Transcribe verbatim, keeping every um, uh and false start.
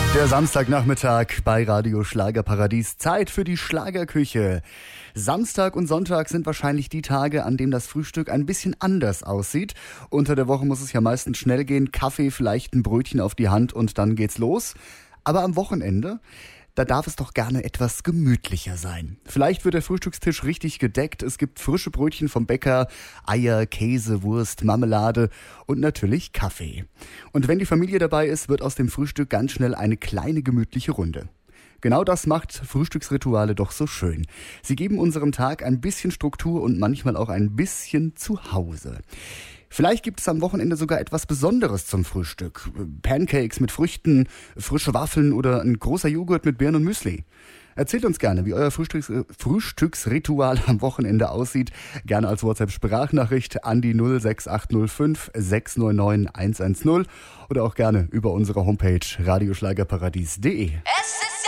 Der Samstagnachmittag bei Radio Schlagerparadies. Zeit für die Schlagerküche. Samstag und Sonntag sind wahrscheinlich die Tage, an denen das Frühstück ein bisschen anders aussieht. Unter der Woche muss es ja meistens schnell gehen. Kaffee, vielleicht ein Brötchen auf die Hand und dann geht's los. Aber am Wochenende, da darf es doch gerne etwas gemütlicher sein. Vielleicht wird der Frühstückstisch richtig gedeckt. Es gibt frische Brötchen vom Bäcker, Eier, Käse, Wurst, Marmelade und natürlich Kaffee. Und wenn die Familie dabei ist, wird aus dem Frühstück ganz schnell eine kleine gemütliche Runde. Genau das macht Frühstücksrituale doch so schön. Sie geben unserem Tag ein bisschen Struktur und manchmal auch ein bisschen Zuhause. Vielleicht gibt es am Wochenende sogar etwas Besonderes zum Frühstück. Pancakes mit Früchten, frische Waffeln oder ein großer Joghurt mit Beeren und Müsli. Erzählt uns gerne, wie euer Frühstücks- Frühstücksritual am Wochenende aussieht. Gerne als WhatsApp-Sprachnachricht an die null sechs acht null fünf sechs neun neun eins eins null oder auch gerne über unsere Homepage radioschlagerparadies punkt de.